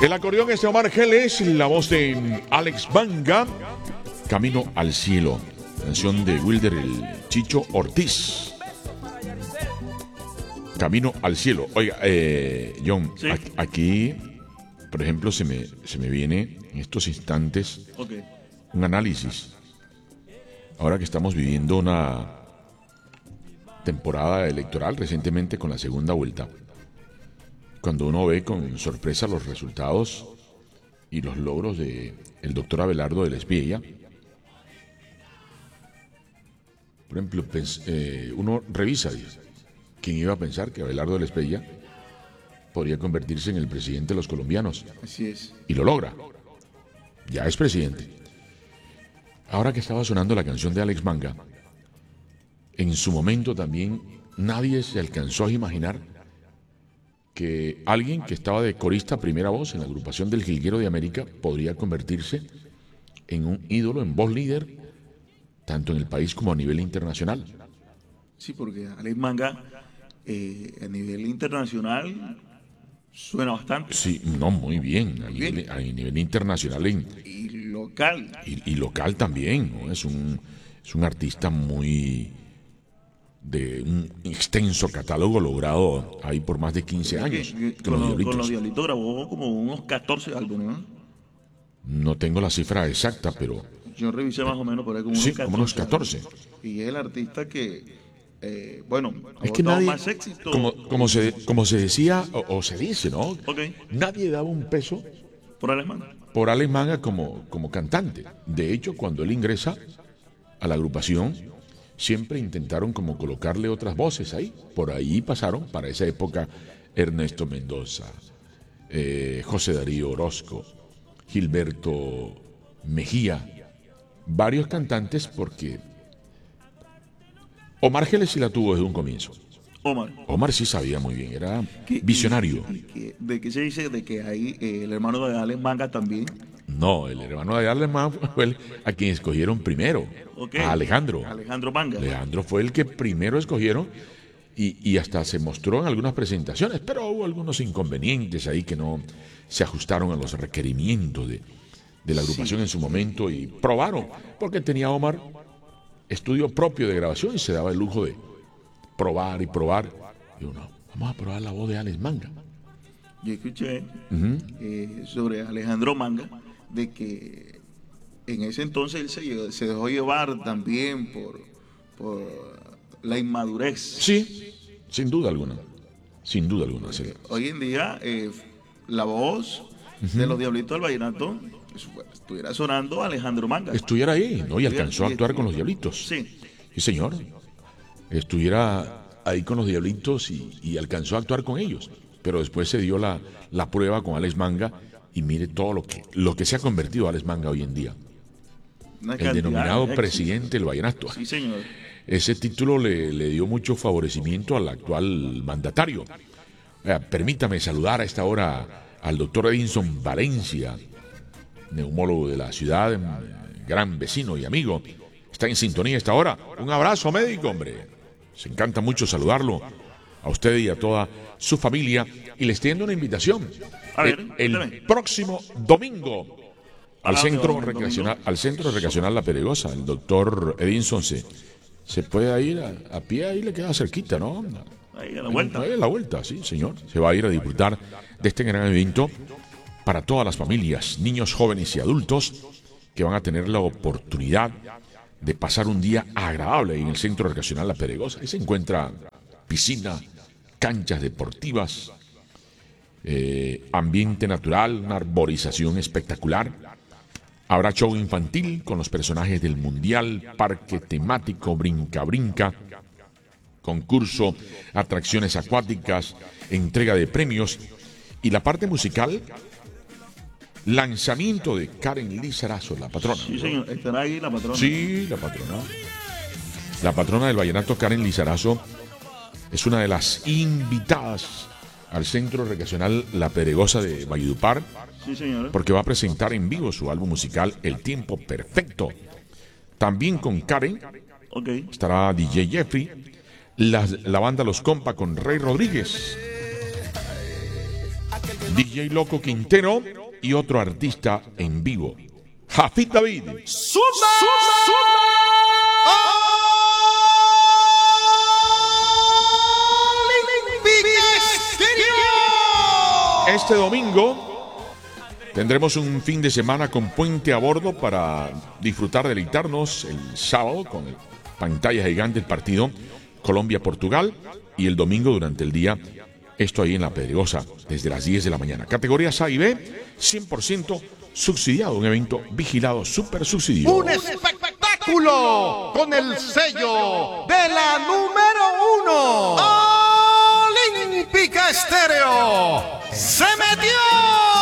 El acordeón es de Omar Geles, la voz de Alex Manga, Camino al Cielo, canción de Wilder el Chicho Ortiz. Camino al Cielo. Oiga, John, ¿Sí? aquí, por ejemplo, se me viene en estos instantes un análisis. Ahora que estamos viviendo una temporada electoral recientemente con la segunda vuelta, cuando uno ve con sorpresa los resultados y los logros de el doctor Abelardo de la Espriella, por ejemplo, uno revisa, dice, ¿quién iba a pensar que Abelardo de la Espriella podría convertirse en el presidente de los colombianos? Así es. Y lo logra. Ya es presidente. Ahora que estaba sonando la canción de Alex Manga, en su momento también nadie se alcanzó a imaginar que alguien que estaba de corista primera voz en la agrupación del Jilguero de América podría convertirse en un ídolo, en voz líder, tanto en el país como a nivel internacional. Sí, porque Alex Manga a nivel internacional suena bastante. Sí, no, muy bien. A nivel internacional Y local. y local también, ¿no? Es un artista muy de un extenso catálogo logrado ahí por más de 15 años. Con los Diablitos grabó como unos 14 álbumes, ¿no? No tengo la cifra exacta, pero Yo revisé más o menos por ahí como unos sí, 14. como unos 14. Y es el artista que, bueno, Es que ha nadie, más éxito. como se decía, o se dice, ¿no? Ok, Nadie daba un peso por Alex Manga. por Alex Manga como cantante. De hecho, cuando él ingresa a la agrupación, siempre intentaron como colocarle otras voces ahí. Por ahí pasaron, para esa época, Ernesto Mendoza, José Darío Orozco, Gilberto Mejía, varios cantantes, porque Omar Geles sí la tuvo desde un comienzo. Omar sí sabía muy bien, era visionario. ¿De qué se dice? De que ahí el hermano de Alex Manga también. No, el hermano de Alex Manga fue a quien escogieron primero, a Alejandro. Alejandro Manga. Alejandro fue el que primero escogieron y hasta se mostró en algunas presentaciones, pero hubo algunos inconvenientes ahí que no se ajustaron a los requerimientos de la agrupación en su momento y probaron, porque tenía Omar estudio propio de grabación y se daba el lujo de probar y probar. Y uno, vamos a probar la voz de Alex Manga. Yo escuché sobre Alejandro Manga de que en ese entonces él se dejó llevar también por la inmadurez. Sí, sin duda alguna. Sin duda alguna. Sí. Hoy en día la voz de los Diablitos del Vallenato estuviera sonando Alejandro Manga. Estuviera ahí, ¿no? Y alcanzó a actuar con los Diablitos. Sí. Sí, señor. Estuviera ahí con los Diablitos y alcanzó a actuar con ellos. Pero después se dio la prueba con Alex Manga y mire todo lo que se ha convertido Alex Manga hoy en día. El denominado presidente del vallenato. Sí, señor. Ese título le dio mucho favorecimiento al actual mandatario. Permítame saludar a esta hora al doctor Edinson Valencia, neumólogo de la ciudad, gran vecino y amigo. Está en sintonía a esta hora. Un abrazo, médico, hombre. Se encanta mucho saludarlo a usted y a toda su familia. Y le extiendo una invitación. A ver, el próximo domingo al centro recreacional La Peregosa, el doctor Edinson se puede ir a pie, ahí le queda cerquita, ¿no? Ahí a la vuelta. Ahí a la vuelta, sí, señor. Se va a ir a disfrutar de este gran evento para todas las familias, niños, jóvenes y adultos que van a tener la oportunidad de pasar un día agradable en el centro recreacional La Peregosa. Ahí se encuentra piscina, canchas deportivas, ambiente natural, una arborización espectacular. Habrá show infantil con los personajes del Mundial, parque temático, brinca-brinca, concurso, atracciones acuáticas, entrega de premios y la parte musical, lanzamiento de Karen Lizarazo, la patrona. Sí, señor. Estará ahí la patrona. Sí, la patrona. La patrona del vallenato, Karen Lizarazo, es una de las invitadas al Centro Recreacional La Peregosa de Valledupar. Sí, señor. Porque va a presentar en vivo su álbum musical El Tiempo Perfecto. También con Karen estará DJ Jeffrey, la banda Los Compa con Rey Rodríguez. DJ Loco Quintero y otro artista en vivo, Jafit David. Este domingo tendremos un fin de semana con puente a bordo para disfrutar, deleitarnos el sábado con el pantalla gigante del partido Colombia-Portugal y el domingo durante el día, esto ahí en La Pedregosa, desde las 10 de la mañana. Categorías A y B, 100% subsidiado, un evento vigilado, súper subsidiado. Un espectáculo con el sello de la número 1. Olímpica Estéreo se metió